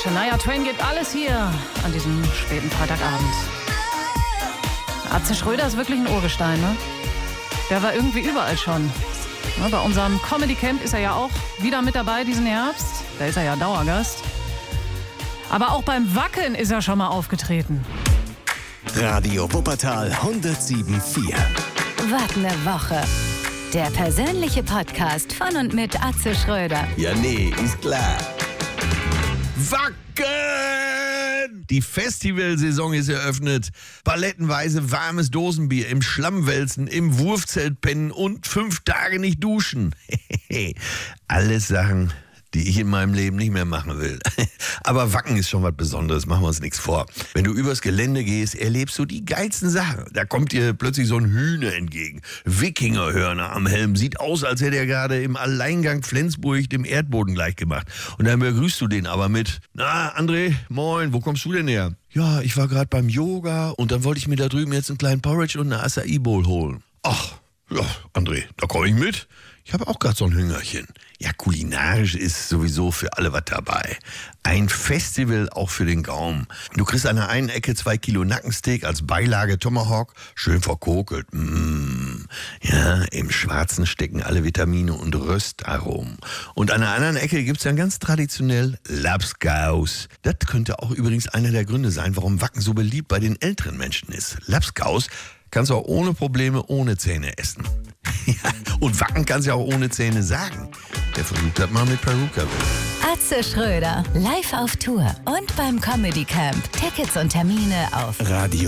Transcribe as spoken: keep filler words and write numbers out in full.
Shania Twain gibt alles hier an diesem späten Freitagabend. Atze Schröder ist wirklich ein Urgestein, ne? Der war irgendwie überall schon. Ja, bei unserem Comedy Camp ist er ja auch wieder mit dabei diesen Herbst. Da ist er ja Dauergast. Aber auch beim Wacken ist er schon mal aufgetreten. Radio Wuppertal hundertsieben Komma vier. Wackene Woche. Der persönliche Podcast von und mit Atze Schröder. Ja, nee, ist klar. Wacken! Die Festivalsaison ist eröffnet. Palettenweise warmes Dosenbier im Schlammwälzen, im Wurfzelt pennen und fünf Tage nicht duschen. Alles Sachen, die ich in meinem Leben nicht mehr machen will. Aber Wacken ist schon was Besonderes, machen wir uns nichts vor. Wenn du übers Gelände gehst, erlebst du die geilsten Sachen. Da kommt dir plötzlich so ein Hühner entgegen. Wikingerhörner am Helm. Sieht aus, als hätte er gerade im Alleingang Flensburg dem Erdboden gleichgemacht. Und dann begrüßt du den aber mit: Na, André, moin, wo kommst du denn her? Ja, ich war gerade beim Yoga und dann wollte ich mir da drüben jetzt einen kleinen Porridge und eine Acai Bowl holen. Ach, ja, André, da komme ich mit. Ich habe auch gerade so ein Hüngerchen. Ja, kulinarisch ist sowieso für alle was dabei. Ein Festival auch für den Gaumen. Du kriegst an der einen Ecke zwei Kilo Nackensteak als Beilage Tomahawk, schön verkokelt. Mmh. Ja, im Schwarzen stecken alle Vitamine und Röstaromen. Und an der anderen Ecke gibt's dann ganz traditionell Labskaus. Das könnte auch übrigens einer der Gründe sein, warum Wacken so beliebt bei den älteren Menschen ist. Labskaus kannst du auch ohne Probleme ohne Zähne essen. Ja, und Wacken kannst du ja auch ohne Zähne sagen. Der versucht das mal mit Peruka. Atze Schröder, live auf Tour und beim Comedy Camp. Tickets und Termine auf Radio